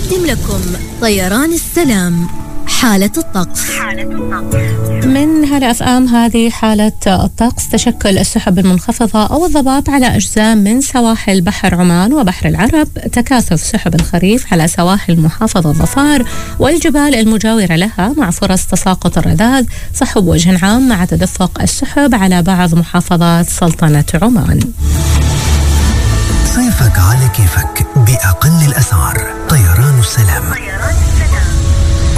يقدم لكم طيران السلام حالة الطقس. من هلا اف ام هذه حالة الطقس. تشكل السحب المنخفضة أو الضباب على أجزاء من سواحل بحر عمان وبحر العرب، تكاثف سحب الخريف على سواحل محافظة ظفار والجبال المجاورة لها مع فرص تساقط الرذاذ، صحب وجه عام مع تدفق السحب على بعض محافظات سلطنة عمان. صيفك على كيفك بأقل الأسعار. طيران السلام.